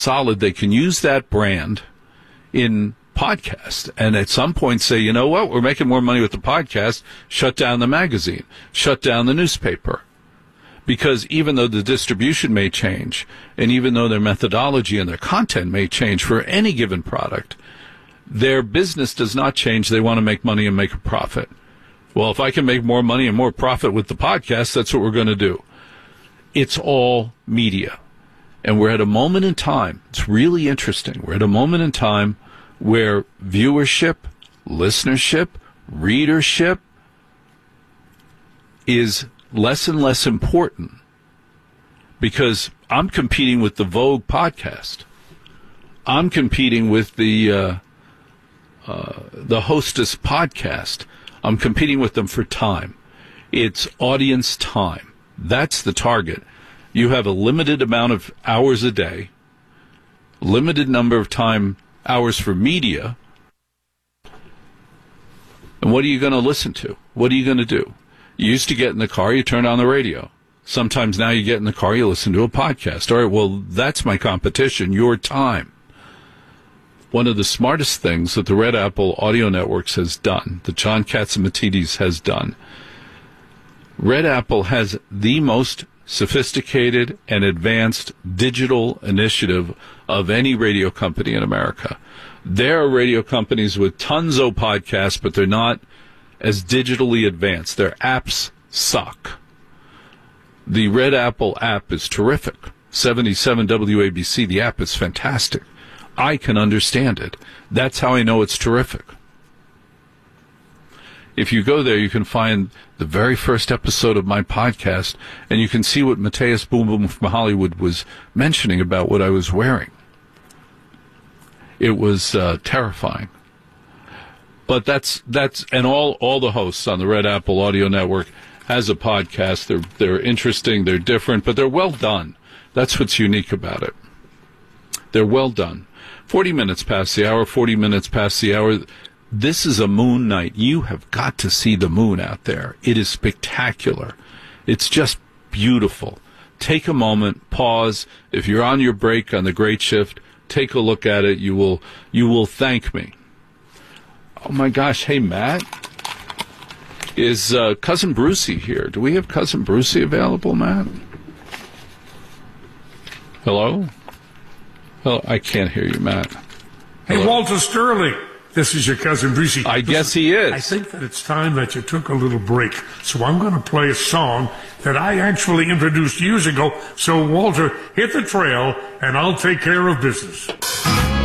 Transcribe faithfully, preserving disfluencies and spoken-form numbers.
solid, they can use that brand in podcast and at some point say, you know what, we're making more money with the podcast, shut down the magazine, shut down the newspaper. Because even though the distribution may change, and even though their methodology and their content may change for any given product, their business does not change. They want to make money and make a profit. Well, if I can make more money and more profit with the podcast, that's what we're going to do. It's all media. And we're at a moment in time, it's really interesting, we're at a moment in time where viewership, listenership, readership is less and less important because I'm competing with the Vogue podcast. I'm competing with the uh, uh, the Hostess podcast. I'm competing with them for time. It's audience time. That's the target. You have a limited amount of hours a day, limited number of time hours for media, and what are you going to listen to? What are you going to do? You used to get in the car, you turn on the radio. Sometimes now you get in the car, you listen to a podcast. All right, well, that's my competition, your time. One of the smartest things that the Red Apple Audio Networks has done, that John Catsimatidis has done, Red Apple has the most sophisticated and advanced digital initiative of any radio company in America. There are radio companies with tons of podcasts, but they're not as digitally advanced. Their apps suck. The Red Apple app is terrific. seventy-seven W A B C, the app is fantastic. I can understand it. That's how I know it's terrific. If you go there, you can find the very first episode of my podcast, and you can see what Mateus Boom Boom from Hollywood was mentioning about what I was wearing. It was uh, terrifying. But that's that's and all all the hosts on the Red Apple Audio Network has a podcast. They're they're interesting, they're different, but they're well done. That's what's unique about it. They're well done. Forty minutes past the hour. Forty minutes past the hour. This is a moon night. You have got to see the moon out there. It is spectacular. It's just beautiful. Take a moment, pause. If you're on your break on the Great Shift, take a look at it. You will you will thank me. Oh, my gosh. Hey, Matt. Is uh, Cousin Brucey here? Do we have Cousin Brucey available, Matt? Hello? Well, I can't hear you, Matt. Hello? Hey, Walter Sterling. This is your Cousin Brucey. I Listen, guess he is. I think that it's time that you took a little break. So I'm going to play a song that I actually introduced years ago. So, Walter, hit the trail, and I'll take care of business.